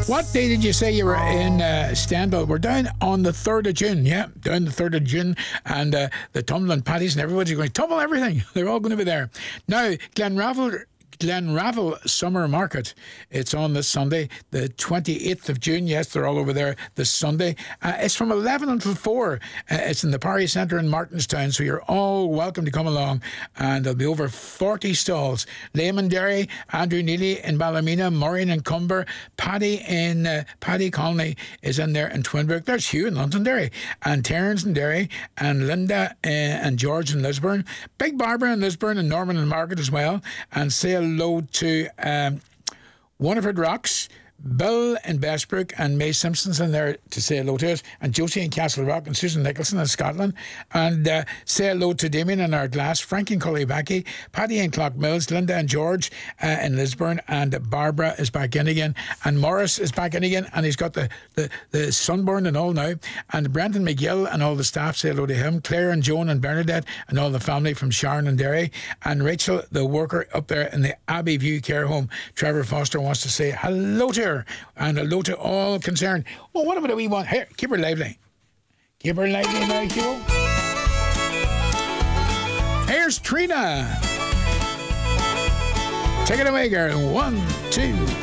What day did you say you were in Stendal? We're down on the 3rd of June, yeah, down the 3rd of June, and the tumbling paddies and everybody's going to tumble everything. They're all going to be there. Now, Glenravel Summer Market. It's on this Sunday, the 28th of June. Yes, they're all over there this Sunday. It's from 11 until 4. It's in the Parry Centre in Martinstown, so you're all welcome to come along. And there'll be over 40 stalls. Lehman Derry, Andrew Neely in Ballymena, Maureen in Cumber, Paddy in Paddy Conley is in there in Twinbrook. There's Hugh in Londonderry, and Terence in Derry, and Linda and George in Lisburn, Big Barbara in Lisburn, and Norman and Margaret as well. And say hello to Waterford Rocks, Bill in Bestbrook, and May Simpson's in there to say hello to us, and Josie in Castle Rock, and Susan Nicholson in Scotland, and say hello to Damien in Ardglass, Frank in Cullybacky, Paddy in Clockmills, Linda and George in Lisburn, and Barbara is back in again, and Morris is back in again, and he's got the sunburn and all now, and Brendan McGill and all the staff say hello to him, Claire and Joan and Bernadette and all the family from Sharon and Derry, and Rachel, the worker up there in the Abbey View Care Home. Trevor Foster wants to say hello to her. And hello to all concerned. Well, what about a wee one? Here, keep her lively. Keep her lively now, Joe. Here's Trina. Take it away, girl. 1, 2.